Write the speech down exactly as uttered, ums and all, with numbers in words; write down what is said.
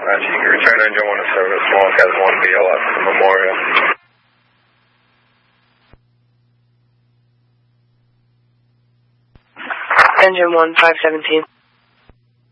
Uh, you can return engine one to service, Mark has one B L S Memorial. Engine one, five seventeen.